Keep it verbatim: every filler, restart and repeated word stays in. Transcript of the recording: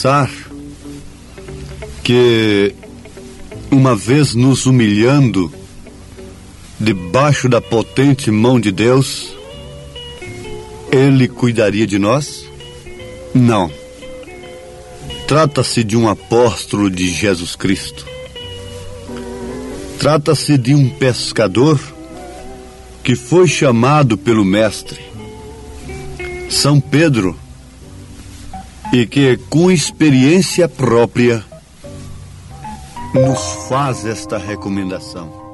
pensar que, uma vez nos humilhando debaixo da potente mão de Deus, Ele cuidaria de nós? Não. Trata-se de um apóstolo de Jesus Cristo. Trata-se de um pescador que foi chamado pelo Mestre, São Pedro, e que, com experiência própria, nos faz esta recomendação.